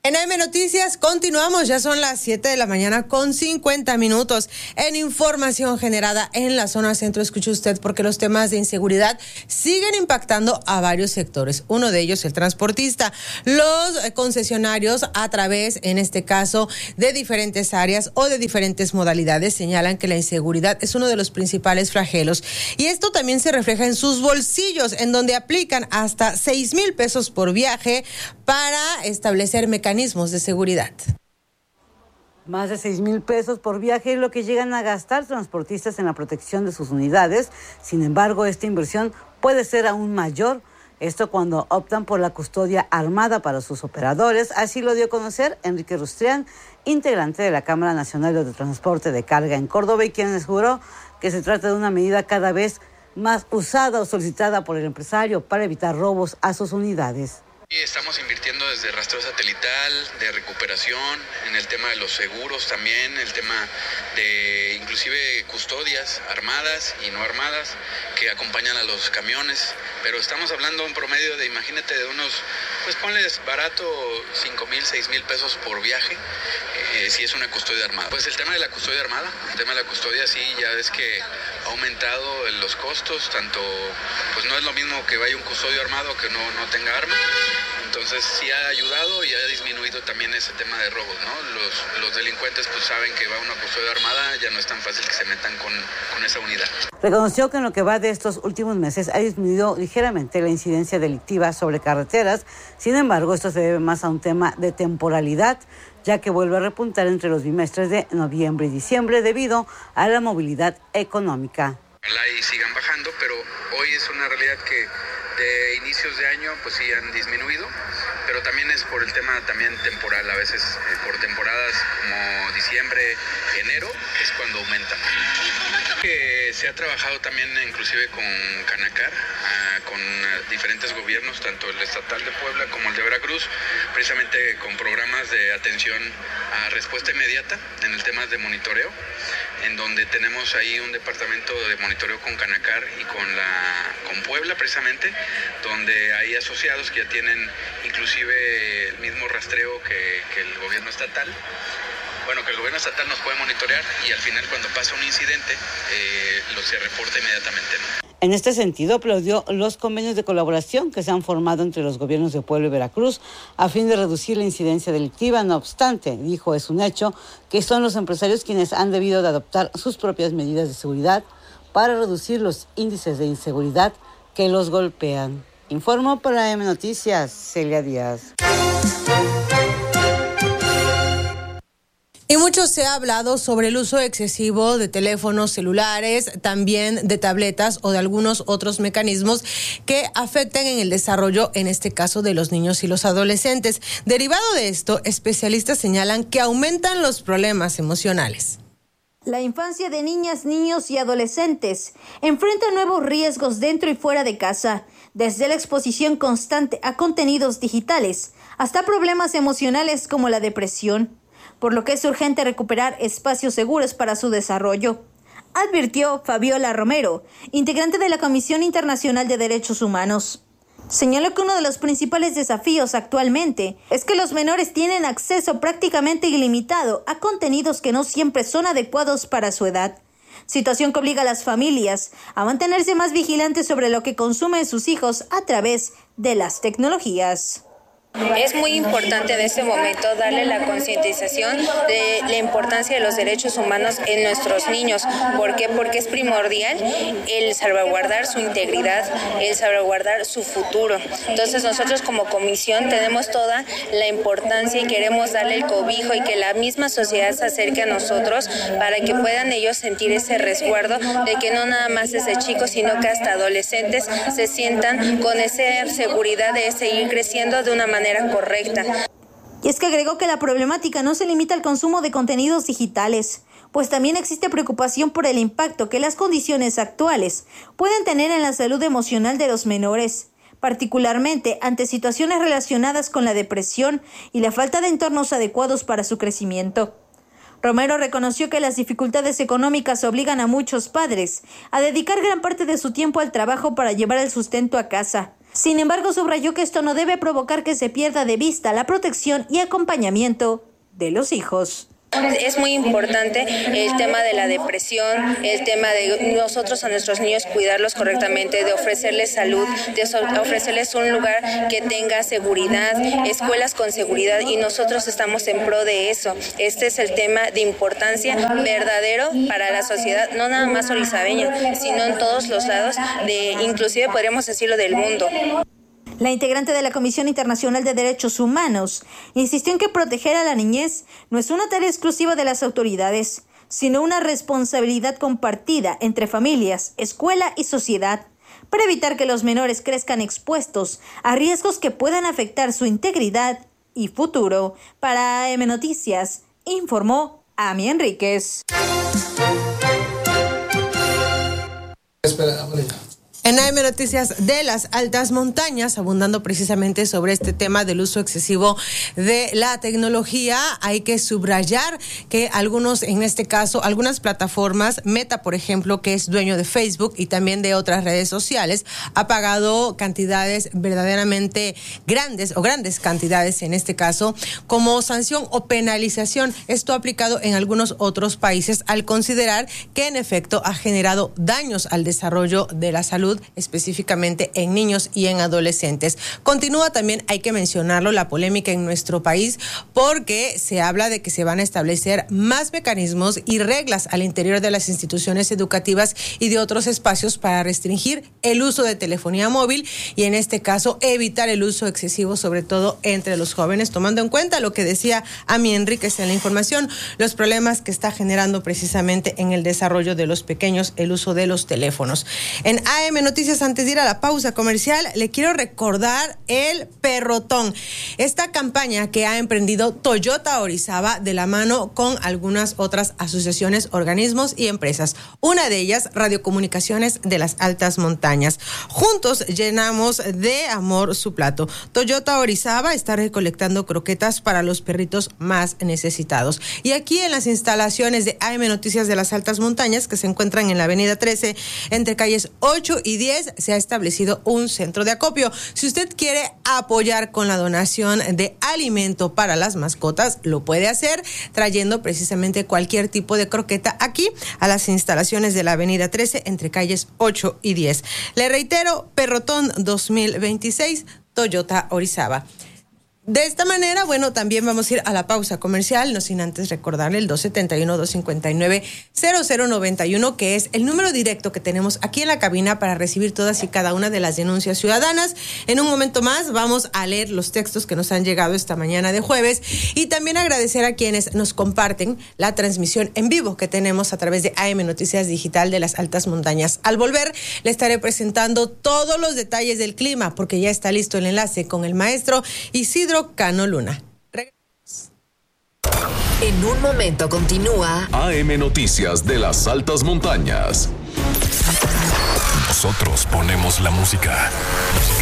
En AM Noticias continuamos, ya son las 7 de la mañana con 50 minutos. En información generada en la zona centro, escuche usted, porque los temas de inseguridad siguen impactando a varios sectores. Uno de ellos, el transportista. Los concesionarios, a través, en este caso, de diferentes áreas o de diferentes modalidades, señalan que la inseguridad es uno de los principales flagelos. Y esto también se refleja en sus bolsillos, en donde aplican hasta 6,000 pesos por viaje para establecer mecanismos de seguridad. Más de 6,000 pesos por viaje es lo que llegan a gastar transportistas en la protección de sus unidades. Sin embargo, esta inversión puede ser aún mayor. Esto cuando optan por la custodia armada para sus operadores. Así lo dio a conocer Enrique Rustrián, integrante de la Cámara Nacional de Transporte de Carga en Córdoba, y quien aseguró que se trata de una medida cada vez más usada o solicitada por el empresario para evitar robos a sus unidades. Estamos invirtiendo desde rastreo satelital, de recuperación, en el tema de los seguros también, el tema de inclusive custodias armadas y no armadas que acompañan a los camiones, pero estamos hablando un promedio de, imagínate, de unos, pues ponles barato, 5,000, 6,000 pesos por viaje, si es una custodia armada. Pues el tema de la custodia armada, el tema de la custodia sí, ya ves que ha aumentado los costos, tanto, pues no es lo mismo que vaya un custodio armado que no tenga arma. Entonces sí ha ayudado y ha disminuido también ese tema de robos, ¿no? Los delincuentes pues saben que va una custodia armada, ya no es tan fácil que se metan con esa unidad. Reconoció que en lo que va de estos últimos meses ha disminuido ligeramente la incidencia delictiva sobre carreteras. Sin embargo, esto se debe más a un tema de temporalidad, ya que vuelve a repuntar entre los bimestres de noviembre y diciembre debido a la movilidad económica. Ojalá y sigan bajando, pero hoy es una realidad que de inicios de año pues sí han disminuido, pero también es por el tema también temporal, a veces por temporadas como diciembre, enero, es cuando aumentan. Que se ha trabajado también inclusive con Canacar, con diferentes gobiernos, tanto el estatal de Puebla como el de Veracruz, precisamente con programas de atención a respuesta inmediata en el tema de monitoreo, en donde tenemos ahí un departamento de monitoreo con Canacar y con Puebla precisamente, donde hay asociados que ya tienen inclusive el mismo rastreo que el gobierno estatal. Bueno, que el gobierno estatal nos puede monitorear y al final cuando pasa un incidente se reporta inmediatamente, ¿no? En este sentido, aplaudió los convenios de colaboración que se han formado entre los gobiernos de Puebla y Veracruz a fin de reducir la incidencia delictiva. No obstante, dijo, es un hecho que son los empresarios quienes han debido de adoptar sus propias medidas de seguridad para reducir los índices de inseguridad que los golpean. Informó para AM Noticias, Celia Díaz. Y mucho se ha hablado sobre el uso excesivo de teléfonos celulares, también de tabletas o de algunos otros mecanismos que afectan en el desarrollo, en este caso, de los niños y los adolescentes. Derivado de esto, especialistas señalan que aumentan los problemas emocionales. La infancia de niñas, niños y adolescentes enfrenta nuevos riesgos dentro y fuera de casa, desde la exposición constante a contenidos digitales hasta problemas emocionales como la depresión, por lo que es urgente recuperar espacios seguros para su desarrollo, advirtió Fabiola Romero, integrante de la Comisión Internacional de Derechos Humanos. Señaló que uno de los principales desafíos actualmente es que los menores tienen acceso prácticamente ilimitado a contenidos que no siempre son adecuados para su edad, situación que obliga a las familias a mantenerse más vigilantes sobre lo que consumen sus hijos a través de las tecnologías. Es muy importante en este momento darle la concientización de la importancia de los derechos humanos en nuestros niños. ¿Por qué? Porque es primordial el salvaguardar su integridad, el salvaguardar su futuro. Entonces nosotros como comisión tenemos toda la importancia y queremos darle el cobijo y que la misma sociedad se acerque a nosotros para que puedan ellos sentir ese resguardo de que no nada más desde chicos, sino que hasta adolescentes se sientan con esa seguridad de seguir creciendo de una manera correcta. Y es que agregó que la problemática no se limita al consumo de contenidos digitales, pues también existe preocupación por el impacto que las condiciones actuales pueden tener en la salud emocional de los menores, particularmente ante situaciones relacionadas con la depresión y la falta de entornos adecuados para su crecimiento. Romero reconoció que las dificultades económicas obligan a muchos padres a dedicar gran parte de su tiempo al trabajo para llevar el sustento a casa, Sin embargo, subrayó que esto no debe provocar que se pierda de vista la protección y acompañamiento de los hijos. Es muy importante el tema de la depresión, el tema de nosotros a nuestros niños cuidarlos correctamente, de ofrecerles salud, de ofrecerles un lugar que tenga seguridad, escuelas con seguridad, y nosotros estamos en pro de eso. Este es el tema de importancia verdadero para la sociedad, no nada más orizabeña, sino en todos los lados, inclusive podríamos decirlo del mundo. La integrante de la Comisión Internacional de Derechos Humanos insistió en que proteger a la niñez no es una tarea exclusiva de las autoridades, sino una responsabilidad compartida entre familias, escuela y sociedad, para evitar que los menores crezcan expuestos a riesgos que puedan afectar su integridad y futuro. Para AM Noticias, informó Ami Enríquez. En AM Noticias de las altas montañas, abundando precisamente sobre este tema del uso excesivo de la tecnología, hay que subrayar que en este caso, algunas plataformas, Meta, por ejemplo, que es dueño de Facebook y también de otras redes sociales, ha pagado cantidades verdaderamente grandes cantidades en este caso, como sanción o penalización. Esto aplicado en algunos otros países al considerar que en efecto ha generado daños al desarrollo de la salud, específicamente en niños y en adolescentes. Continúa también, hay que mencionarlo, la polémica en nuestro país, porque se habla de que se van a establecer más mecanismos y reglas al interior de las instituciones educativas y de otros espacios para restringir el uso de telefonía móvil y en este caso evitar el uso excesivo, sobre todo entre los jóvenes, tomando en cuenta lo que decía Ami Enríquez en la información, los problemas que está generando precisamente en el desarrollo de los pequeños el uso de los teléfonos. En AM Noticias, antes de ir a la pausa comercial, le quiero recordar el Perrotón, esta campaña que ha emprendido Toyota Orizaba de la mano con algunas otras asociaciones, organismos y empresas. Una de ellas, Radiocomunicaciones de las Altas Montañas. Juntos llenamos de amor su plato. Toyota Orizaba está recolectando croquetas para los perritos más necesitados. Y aquí en las instalaciones de AM Noticias de las Altas Montañas, que se encuentran en la avenida 13, entre calles 8 y 10, se ha establecido un centro de acopio. Si usted quiere apoyar con la donación de alimento para las mascotas, lo puede hacer trayendo precisamente cualquier tipo de croqueta aquí a las instalaciones de la avenida 13 entre calles 8 y 10. Le reitero, Perrotón 2026, Toyota Orizaba. De esta manera, bueno, también vamos a ir a la pausa comercial, no sin antes recordarle el 271-259-0091, que es el número directo que tenemos aquí en la cabina para recibir todas y cada una de las denuncias ciudadanas. En un momento más vamos a leer los textos que nos han llegado esta mañana de jueves y también agradecer a quienes nos comparten la transmisión en vivo que tenemos a través de AM Noticias Digital de las Altas Montañas. Al volver, le estaré presentando todos los detalles del clima, porque ya está listo el enlace con el maestro Isidro Cano Luna. En un momento continúa AM Noticias de las Altas Montañas. Nosotros ponemos la música.